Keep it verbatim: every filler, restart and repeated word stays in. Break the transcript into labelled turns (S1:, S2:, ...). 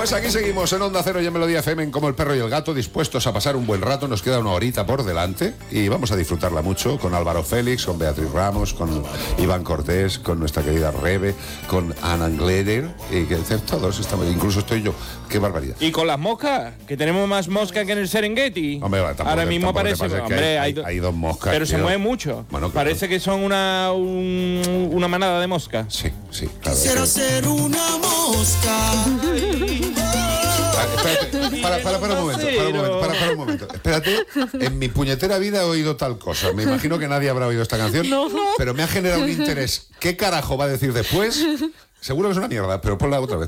S1: Pues aquí seguimos en Onda Cero y en Melodía F M en Como el Perro y el Gato, dispuestos a pasar un buen rato. Nos queda una horita por delante y vamos a disfrutarla mucho con Álvaro Félix, con Beatriz Ramos, con Iván Cortés, con nuestra querida Rebe, con Ana Gleder, y que todos estamos, incluso estoy yo. Qué barbaridad.
S2: Y con las moscas, que tenemos más moscas que en el Serengeti.
S1: Hombre, tampoco,
S2: ahora mismo
S1: parece,
S2: hombre,
S1: hay,
S2: hay,
S1: hay dos moscas.
S2: Pero
S1: tío.
S2: se mueve mucho. Bueno, claro. Parece que son una un, una manada de moscas.
S1: Sí, sí, claro.
S3: Quisiera ser una mosca.
S1: Ah, espérate, para, para, para un momento, para un momento, para, para un momento. Espérate, en mi puñetera vida he oído tal cosa. Me imagino que nadie habrá oído esta canción, no. Pero me ha generado un interés. ¿Qué carajo va a decir después? Seguro que es una mierda, pero ponla otra vez.